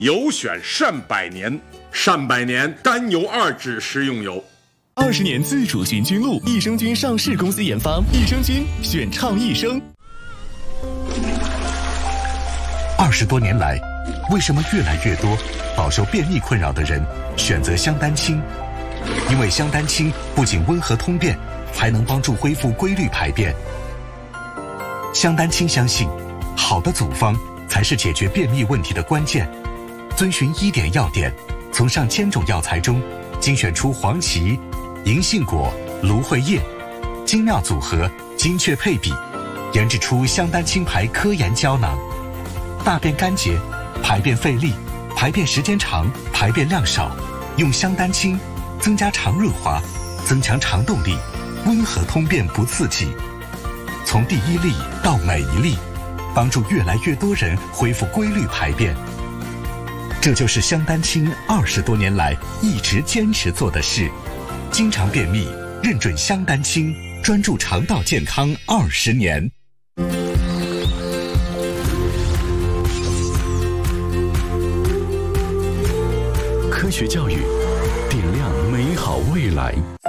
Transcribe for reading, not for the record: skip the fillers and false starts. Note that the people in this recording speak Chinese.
油选善百年，善百年甘油2酯食用油。 20年自主寻菌露，益生菌上市公司研发，益生菌选倡益生。 20多年来，为什么越来越多饱受便秘困扰的人选择香丹清？因为香丹清不仅温和通便，还能帮助恢复规律排便。香丹清相信，好的组方才是解决便秘问题的关键。遵循1点要点，从上千种药材中精选出黄芪、银杏果、芦荟叶，精妙组合，精确配比，研制出香丹清牌科研胶囊。大便干结、排便费力、排便时间长、排便量少，用香丹清增加肠润滑，增强肠动力，温和通便不刺激。从第一粒到每一粒，帮助越来越多人恢复规律排便。这就是香丹清20多年来一直坚持做的事。经常便秘，认准香丹清，专注肠道健康20年。 科学教育，点亮美好未来。